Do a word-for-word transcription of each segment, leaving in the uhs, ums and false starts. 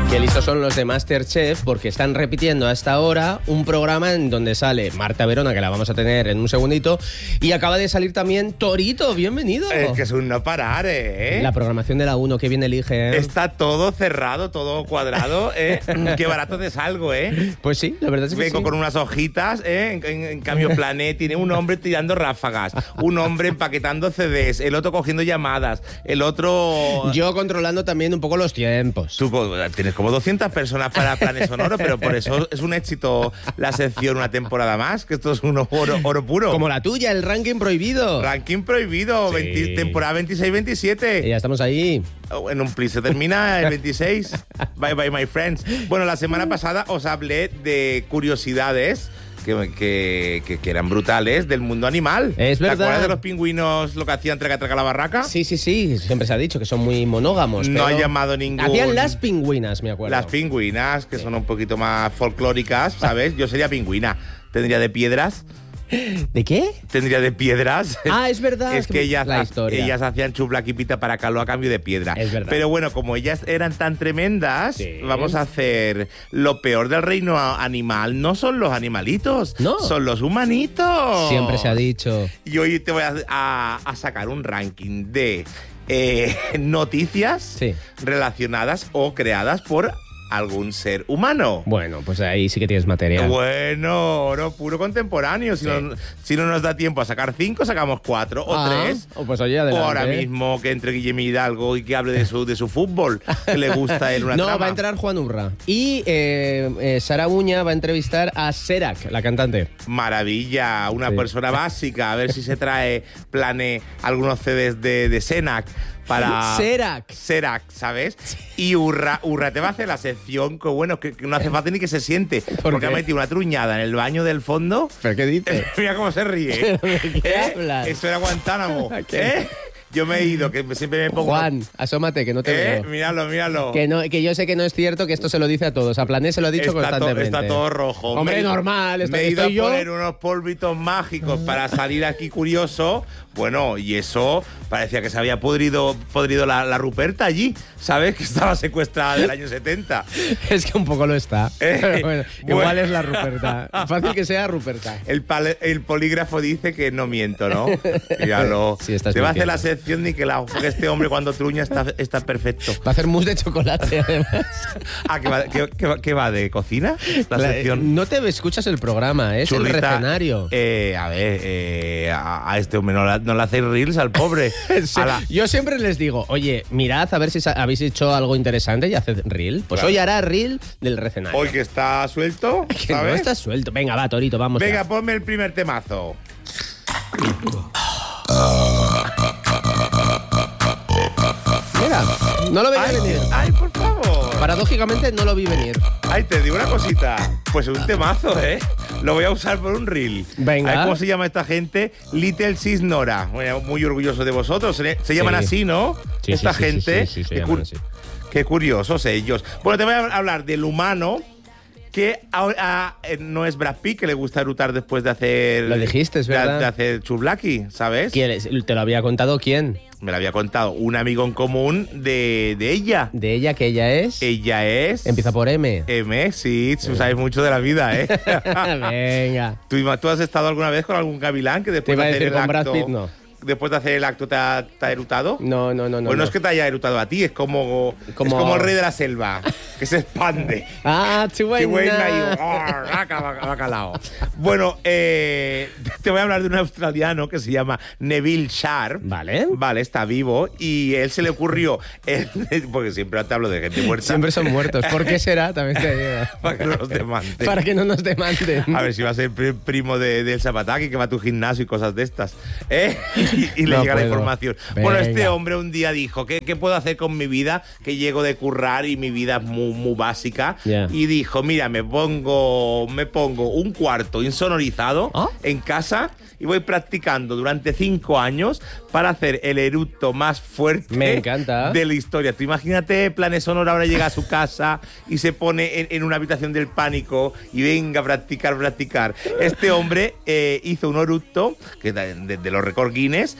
Qué listos son los de MasterChef porque están repitiendo a esta hora un programa en donde sale Marta Verona, que la vamos a tener en un segundito, y acaba de salir también Torito. Bienvenido. Es que es un no parar, ¿eh? La programación de la uno, qué bien elige, ¿eh? Está todo cerrado, todo cuadrado, ¿eh? Qué barato te salgo, ¿eh? Pues sí, la verdad es que Vengo sí. con unas hojitas, ¿eh? En, en, en cambio, Planet tiene un hombre tirando ráfagas, un hombre empaquetando C Ds, el otro cogiendo llamadas, el otro... Yo controlando también un poco los tiempos. Tú tienes como doscientas personas para Planes Sonoro, pero por eso es un éxito la sección una temporada más, que esto es un oro, oro puro. Como la tuya, el ranking prohibido. Ranking prohibido, Sí. veinte, temporada veintiséis veintisiete. Y ya estamos ahí. En un plis se termina el veintiséis. Bye bye, my friends. Bueno, la semana pasada os hablé de curiosidades que, que, que, que eran brutales del mundo animal. Es verdad. ¿Te acuerdas de los pingüinos lo que hacían traca traca la barraca? Sí, sí, sí. Siempre se ha dicho que son muy monógamos. No pero ha llamado ningún... Hacían las pingüinas, me acuerdo. Las pingüinas, que Sí. son un poquito más folclóricas, ¿sabes? Yo sería pingüina. Tendría de piedras. ¿De qué? Tendría de piedras. Ah, es verdad. Es que ellas, la historia. ellas hacían chublaquipita para calor a cambio de piedra. Es verdad. Pero bueno, como ellas eran tan tremendas, Sí. vamos a hacer lo peor del reino animal. No son los animalitos, No. son los humanitos. Siempre se ha dicho. Y hoy te voy a, a- a sacar un ranking de eh, noticias Sí. relacionadas o creadas por algún ser humano. Bueno, pues ahí sí que tienes material. Bueno, oro puro contemporáneo. Si, Sí. no, si no nos da tiempo a sacar cinco, sacamos cuatro o Ah, tres. oh, pues oye, O adelante. ahora mismo que entre Guillermo Hidalgo y que hable de su, de su fútbol, que le gusta a él una No, trama. va a entrar Juan Urra. Y eh, eh, Sara Uña va a entrevistar a Serac, la cantante. Maravilla, una Sí. persona básica. A ver si se trae plane algunos C Ds de, de Senac para... Serac. Serac, ¿sabes? Y Urra, Urra te va a hacer la sección que, bueno, que, que no hace falta ni que se siente. ¿Por Porque qué? ha metido una truñada en el baño del fondo. ¿Pero qué dices? Mira cómo se ríe. ¿De qué ¿Eh? hablas? Eso era Guantánamo. ¿Qué? ¿Eh? Yo me he ido, que siempre me pongo... Juan, asómate, que no te ¿Eh? veo. Míralo, míralo. Que, no, que yo sé que no es cierto, que esto se lo dice a todos. A Plané se lo ha dicho está, to- constantemente. está todo rojo. Hombre, Me he- normal. Esto, Me he ido estoy a yo. poner unos polvitos mágicos para salir aquí curioso. Bueno, y eso parecía que se había podrido, podrido la, la Ruperta allí. ¿Sabes? Que estaba secuestrada del año setenta. Es que un poco lo está. Eh, Pero bueno, igual bueno. es la Ruperta. Fácil que sea Ruperta. El, pal- el polígrafo dice que no miento, ¿no? Míralo. Sí, estás Te va a hacer mintiendo. la sección de que la, porque este hombre cuando truña está, está perfecto. Va a hacer mousse de chocolate, además. Ah, ¿qué va, qué- qué va- qué va, de cocina? La, La- sección. No te escuchas el programa, es Churrita, el recenario. Eh, a ver, eh, a, a este hombre no, la- no le hacéis reels al pobre. Sí, A la- Yo siempre les digo, oye, mirad a ver si sa- habéis hecho algo interesante y haced reel. Pues Claro. hoy hará reel del recenario. Hoy que está suelto, Que no ¿sabes? está suelto. Venga, va, Torito, vamos. Venga, ya. ponme el primer temazo. Mira, no lo veía Ay, venir. ay, por favor. Paradójicamente no lo vi venir. Ay, te digo una cosita. Pues un temazo, ¿eh? Lo voy a usar por un reel. Venga. A ver, ¿cómo se llama esta gente? Little Sis Nora. Bueno, muy orgulloso de vosotros. Se, se llaman Sí. así, ¿no? Sí, esta sí, sí, gente. sí, sí, sí, se qué, llaman cur- así. qué curiosos ellos. Bueno, te voy a hablar del humano que ahora eh, no es Brad Pitt, que le gusta erutar después de hacer... Lo dijiste, es de- verdad. De, hacer chublaki, ¿sabes? ¿Quién es? ¿Te lo había contado quién? Me lo había contado un amigo en común de, de ella. De ella, que ella es. Ella es... Empieza por M. M, sí, tú sabes mucho de la vida, ¿eh? Venga. ¿Tú, ¿Tú has estado alguna vez con algún gavilán que Te después iba a de hacer decir el con Brad acto... Pitt, no. Después de hacer el acto te ha, te ha erutado? No, no, no, no. Pues no no. es que te haya erutado a ti, es como, Como- es como el rey de la selva, que se expande. Ah, Qué buena Chihuahua. y ¡ar! ¡Aca, baca- bacalao! Bueno, eh, te voy a hablar de un australiano que se llama Neville Sharp. Vale. Vale, está vivo y él se le ocurrió, él- porque siempre te hablo de gente muerta. Siempre son muertos. ¿Por qué será? También te digo. Para que no los demanden. Para que no nos demanden. A ver si va a ser pri- primo de, del Zapataki, que va a tu gimnasio y cosas de estas. ¿Eh? Y, y le No llega la puedo. información. Venga. Bueno, este hombre un día dijo, ¿qué, qué puedo hacer con mi vida? Que llego de currar y mi vida es muy, muy básica. Ya. Y dijo, mira, me pongo, me pongo un cuarto insonorizado ¿Ah? en casa y voy practicando durante cinco años para hacer el eructo más fuerte Me encanta. de la historia. Tú imagínate, Planes Sonoro ahora llega a su casa y se pone en, en una habitación del pánico y venga a practicar, practicar. Este hombre eh, hizo un eructo que de, de- de los récords Guinness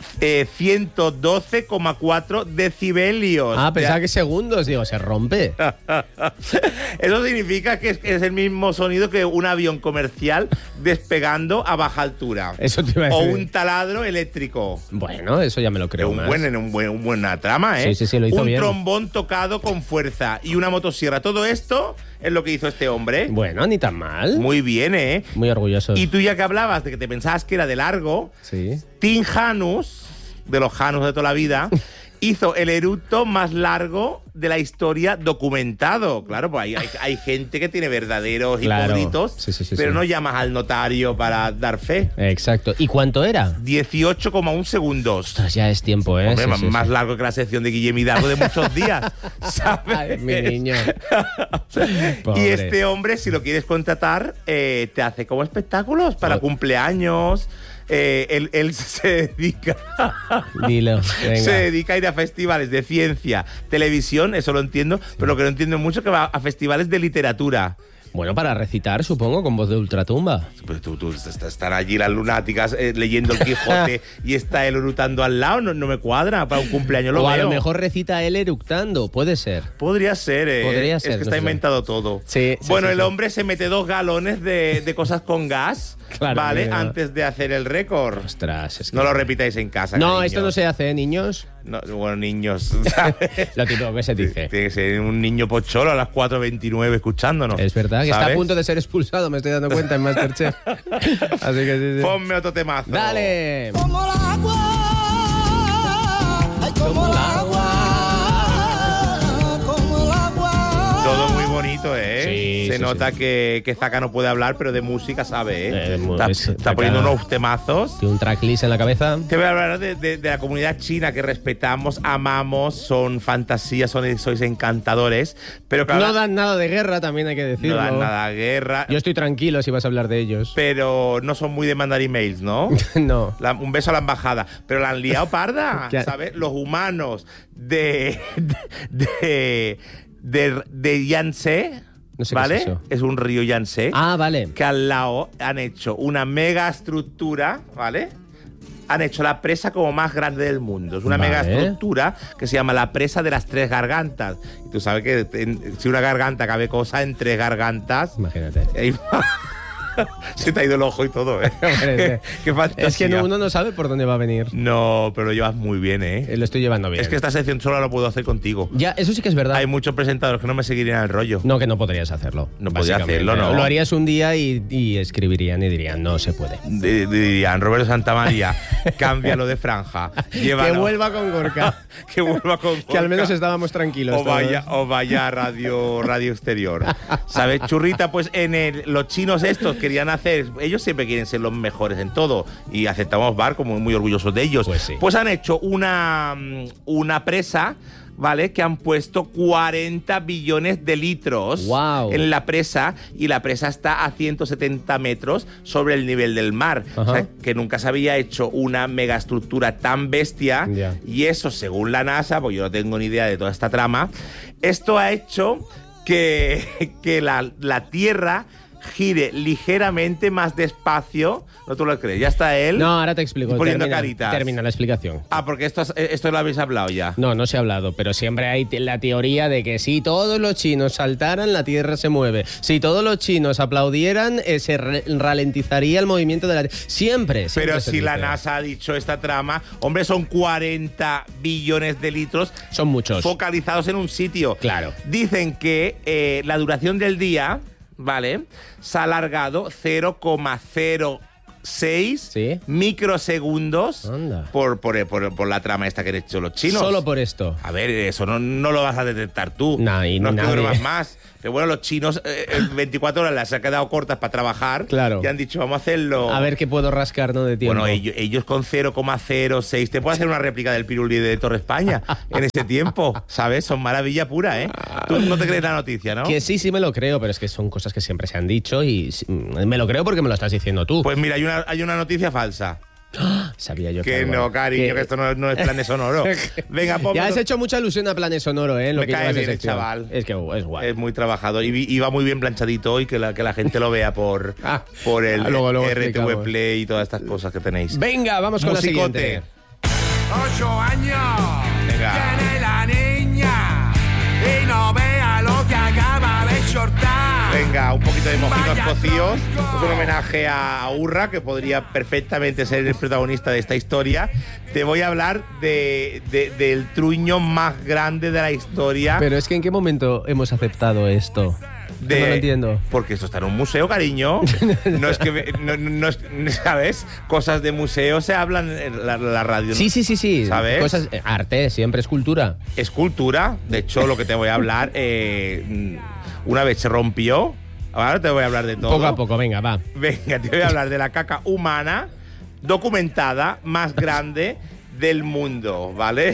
eh, ciento doce coma cuatro decibelios. Ah, pensaba Ya. que segundos. Digo, se rompe. Eso significa que es, es el mismo sonido que un avión comercial despegando a baja altura. Eso te iba a O decir. un taladro eléctrico. Bueno, eso ya me lo creo un más. buen, un buen, un buena trama, ¿eh? Sí, sí, sí, lo hizo un bien. trombón tocado con fuerza y una motosierra. Todo esto es lo que hizo este hombre. Bueno, ni tan mal. Muy, Muy bien, ¿eh? orgulloso. Y tú ya que hablabas de que te pensabas que era de largo, Sí. Tim Janus, de los Janus de toda la vida, hizo el eructo más largo de la historia documentado. Claro, pues hay, hay, hay gente que tiene verdaderos Claro. hipócritos, Sí, sí, sí, pero sí. no llamas al notario para dar fe. Exacto. ¿Y cuánto era? dieciocho coma uno segundos. Ostras, ya es tiempo, ¿eh? Hombre, Sí, más, sí, más sí. largo que la sección de Guillem Hidalgo de muchos días, ¿sabes? Ay, mi niño. Y Pobre. este hombre, si lo quieres contratar, eh, te hace como espectáculos para Oh. cumpleaños. Eh, él, él se dedica Dilo, venga. se dedica a ir a festivales de ciencia, televisión, eso lo entiendo, pero lo que no entiendo mucho es que va a festivales de literatura. Bueno, para recitar, supongo, con voz de ultratumba. Pues tú, tú est- están allí las lunáticas eh, leyendo el Quijote y está él orutando al lado, no, no me cuadra, para un cumpleaños lo o a veo. lo mejor recita él eructando, puede ser. Podría ser, ¿eh? Podría es ser, que no está sé. inventado todo. Sí, sí, bueno, sí, el sí. hombre se mete dos galones de, de cosas con gas, Claro, ¿vale? mira. Antes de hacer el récord. Ostras, es que... No lo repitáis en casa. No, cariño. esto no se hace, ¿eh, niños? No, bueno, niños. ¿sabes? Lo típico que se dice. Tiene que ser un niño pocholo a las cuatro veintinueve escuchándonos. Es verdad, que está a ¿sabes? punto de ser expulsado, me estoy dando cuenta en Masterchef. Así que sí, sí. Ponme otro temazo. ¡Dale! Como el agua, ay, como el agua, como el agua. Todo muy bonito, ¿eh? Sí, Se sí, nota sí. Que, que Zaka no puede hablar, pero de música sabe, ¿eh? Eh, de mu- está es- está Zaka- poniendo unos temazos. Tiene un tracklist en la cabeza. Te voy a hablar de, de- de la comunidad china que respetamos, amamos, son fantasías, son, sois encantadores, pero claro, No dan nada de guerra, también hay que no decirlo. dan nada de guerra, Yo estoy tranquilo si vas a hablar de ellos. pero no son muy de mandar emails, ¿no? No. La- un beso a la embajada, pero la han liado parda, ¿Qué ha- ¿sabes? Los humanos de de de, de Yangtze, No sé qué ¿vale? es eso. Es un río Yangtze. Ah, vale. Que al lado han hecho una mega estructura, ¿vale? Han hecho la presa como más grande del mundo. Es una Vale. mega estructura que se llama la presa de las tres gargantas. Y tú sabes que en- si una garganta cabe cosa en tres gargantas. Imagínate. eh, Se te ha ido el ojo y todo, ¿eh? Hombre, Qué fantasía. Es que no- uno no sabe por dónde va a venir. No, pero lo llevas muy bien, ¿eh? Eh, Lo estoy llevando bien. Es que esta sección solo la puedo hacer contigo. Ya, eso sí que es verdad. Hay muchos presentadores que no me seguirían el rollo. No, que no podrías hacerlo. No podría básicamente. hacerlo, ¿no? Lo harías un día y, y escribirían y dirían, no se puede. D- Dirían, Roberto Santamaría, cámbialo de franja. Que Llévalo. vuelva con Gorka. que vuelva con Que al menos Gorka. estábamos tranquilos. o vaya, todos. o vaya a radio, radio exterior. ¿Sabes? Churrita, pues en el, los chinos estos querían hacer, ellos siempre quieren ser los mejores en todo y aceptamos Bar como muy orgullosos de ellos. Pues sí. Pues han hecho una, mm, una presa, ¿vale? Que han puesto cuarenta billones de litros Guau. en la presa y la presa está a ciento setenta metros sobre el nivel del mar. Ajá. O sea, que nunca se había hecho una megaestructura tan bestia Ya. y eso, según la NASA, pues yo no tengo ni idea de toda esta trama, esto ha hecho que, que la, la Tierra gire ligeramente más despacio. No tú lo crees, ya está él. No, ahora te explico. Poniendo termina, caritas. termina la explicación. Ah, porque esto, es- esto lo habéis hablado ya. No, no se ha hablado, pero siempre hay te- la teoría de que si todos los chinos saltaran, la Tierra se mueve. Si todos los chinos aplaudieran, eh, se re- ralentizaría el movimiento de la Tierra. Siempre, siempre Pero se si la dice. NASA ha dicho esta trama, hombre, son cuarenta billones de litros Son muchos. focalizados en un sitio. Claro. Dicen que eh, la duración del día, ¿vale? Se ha alargado cero coma cero seis Sí. microsegundos Anda. por, por, por, por la trama esta que han hecho los chinos. Solo por esto. A ver, eso no, no lo vas a detectar tú. Nah, y no es que nadie. duermas más. Pero bueno, los chinos eh, el veinticuatro horas las han quedado cortas para trabajar. Claro. Y han dicho, vamos a hacerlo. A ver qué puedo rascar, ¿no? De tiempo. Bueno, ellos, ellos con cero coma cero seis. Te puedo hacer una réplica del Piruli de Torre España en ese tiempo, ¿sabes? Son maravilla pura, ¿eh? Tú no te crees la noticia, ¿no? Que sí, sí me lo creo, pero es que son cosas que siempre se han dicho y sí, me lo creo porque me lo estás diciendo tú. Pues mira, hay una, hay una noticia falsa. Sabía yo Que algo- no, cariño, que, esto no, no es planes sonoro. Venga, ponme Ya has otro- hecho mucha alusión a Planes Sonoro, ¿eh? En lo Me que cae llevas de bien el sección. chaval. Es que es guay. Es muy trabajador y, vi- y va muy bien planchadito y que la, que la gente lo vea por, Ah, por el luego- luego R T V explicamos. Play y todas estas cosas que tenéis. Venga, vamos con Musicote. la siguiente. Ocho años Venga. tiene la niña y no vea lo que acaba de soltar. Venga, un poquito de mojitos Vaya cocidos. tronco. Es un homenaje a Urra, que podría perfectamente ser el protagonista de esta historia. Te voy a hablar de, de- del truño más grande de la historia. Pero es que ¿en qué momento hemos aceptado esto? de, No lo entiendo. Porque esto está en un museo, cariño. No es que, me- no, no es- ¿sabes? Cosas de museo se hablan en la, la radio. Sí, sí, sí, sí. ¿Sabes? Cosas, eh, arte, siempre es cultura. Es cultura. De hecho, lo que te voy a hablar, eh, una vez se rompió. Ahora te voy a hablar de todo. Poco a poco, venga, va. Venga, te voy a hablar de la caca humana documentada más grande del mundo, ¿vale?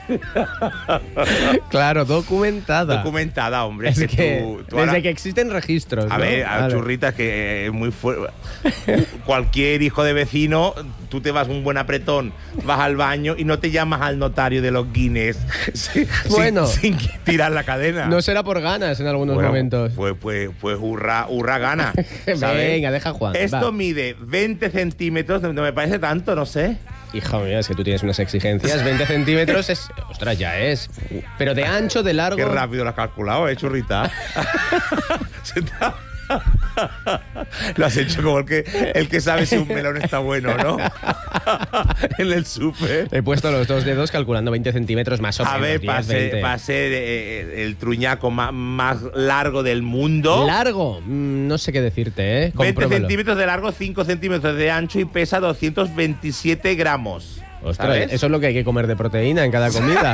Claro, documentada. Documentada, hombre. Es que que tú- tú desde ahora- que existen registros. A ¿no? ver, a Vale. churritas que es muy fuerte. Cualquier hijo de vecino, tú te vas un buen apretón, vas al baño y no te llamas al notario de los Guinness sin, Bueno. sin, sin tirar la cadena. No será por ganas en algunos Bueno, momentos. Pues, pues, pues hurra, hurra gana. ¿sabes? Venga, deja a Juan. Esto va. mide veinte centímetros, no me parece tanto, no sé. Hijo mío, es que tú tienes unas exigencias. veinte centímetros es. Ostras, ya es. Pero de ancho, de largo. Qué rápido lo has calculado, ¿eh, churrita? Se te ha- Lo has hecho como el que, el que sabe si un melón está bueno, ¿no? En el súper. He puesto los dos dedos calculando veinte centímetros más o menos. A ver, diez, para ser, veinte. pa ser, eh, el truñaco más, más largo del mundo. Largo, Mm, no sé qué decirte, ¿eh? veinte Compruébalo. centímetros de largo, cinco centímetros de ancho y pesa doscientos veintisiete gramos. Ostras, ¿sabes? eso es lo que hay que comer de proteína en cada comida.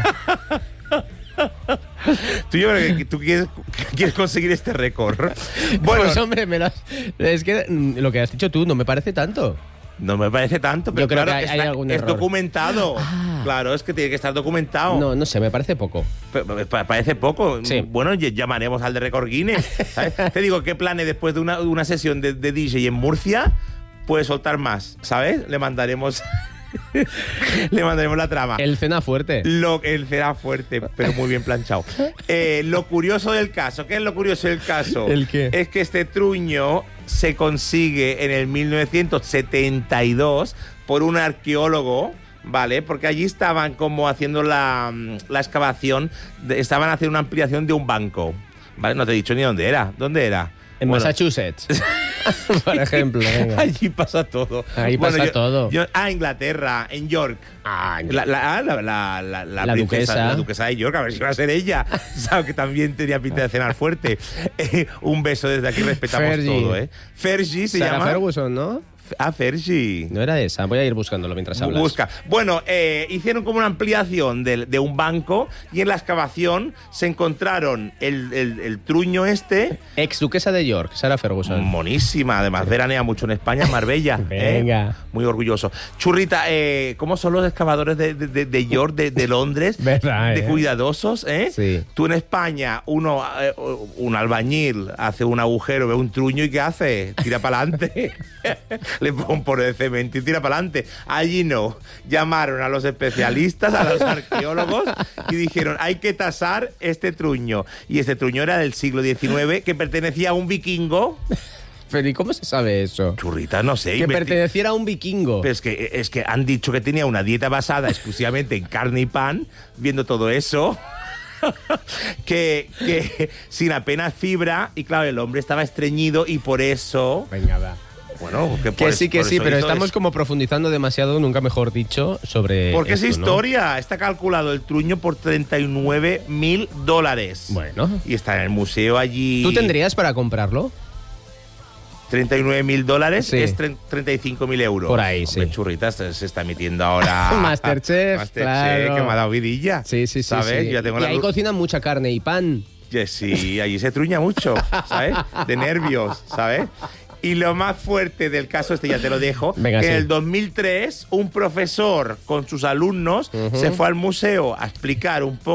Tú, yo creo que tú quieres, quieres conseguir este récord. Bueno, Pues hombre, me lo has- es que mm, lo que has dicho tú no me parece tanto. no me parece tanto, pero Yo creo claro, que hay- hay algún es error. documentado. Ah. Claro, es que tiene que estar documentado. No, no sé, me parece poco. Pa- pa- Parece poco. Sí. Bueno, ll- llamaremos al de Record Guinness. ¿sabes? Te digo que Plane, después de una, de una sesión de, de D J en Murcia, puede soltar más, ¿sabes? Le mandaremos le mandaremos la trama. El cena fuerte. Lo, el será fuerte, pero muy bien planchado. Eh, lo curioso del caso, ¿qué es lo curioso del caso? ¿El qué? Es que este truño se consigue en el mil novecientos setenta y dos por un arqueólogo, ¿vale? Porque allí estaban como haciendo la, la excavación, de- estaban haciendo una ampliación de un banco, ¿vale? No te he dicho ni dónde era. ¿Dónde era? En Bueno, Massachusetts, por ejemplo. Venga. allí pasa todo. Ahí pasa yo- todo. yo- ah, Inglaterra, en York. Ah, La, la, ah, la, la, la, la La princesa, duquesa. la duquesa de York, a ver si va a ser ella. Sabe que también tenía pinta de cenar fuerte. Eh, un beso desde aquí, respetamos Fergie. todo, ¿eh? Fergie se Sarah llama. Ferguson, ¿no? Ah, Fergie. No era esa. Voy a ir buscándolo mientras hablas. Busca. Bueno, eh, hicieron como una ampliación de, de un banco y en la excavación se encontraron el, el, el truño este. Ex duquesa de York, Sarah Ferguson. Monísima, además veranea mucho en España, en Marbella. ¿eh? Venga. Muy orgulloso. Churrita, eh, ¿cómo son los excavadores de, de, de- de York, de, de Londres? ¿Verdad, De eh? cuidadosos, ¿eh? Sí. Tú en España, uno, eh, un albañil hace un agujero, ve un truño y ¿qué hace? Tira para adelante. Le pone por el cemento y tira para adelante. Allí no. Llamaron a los especialistas, a los arqueólogos y dijeron, hay que tasar este truño. Y este truño era del siglo diecinueve, que pertenecía a un vikingo. Pero ¿y cómo se sabe eso? Churrita, no sé. Que investi- perteneciera a un vikingo. Pero es que, es que han dicho que tenía una dieta basada exclusivamente en carne y pan, viendo todo eso. que, que sin apenas fibra, y claro, el hombre estaba estreñido y por eso. Venga, va. Bueno, que, por Que sí, eso- que por sí, eso pero hizo estamos eso. como profundizando demasiado, nunca mejor dicho, sobre. Porque es esto, ¿no? historia. Está calculado el truño por treinta y nueve mil dólares. Bueno. Y está en el museo allí. ¿Tú tendrías para comprarlo? treinta y nueve mil dólares Sí. es tre- treinta y cinco mil euros. Por ahí, Hombre, sí. Churritas se, se está emitiendo ahora. Masterchef, Masterchef, claro. que me ha dado vidilla. Sí, sí, sí. ¿Sabes? sí. Yo ya tengo y la ahí du- cocinan mucha carne y pan. Yeah, sí, allí se truña mucho, ¿sabes? De nervios, ¿sabes? Y lo más fuerte del caso, este ya te lo dejo, Venga, que sí. en el dos mil tres un profesor con sus alumnos Ujú. se fue al museo a explicar un poco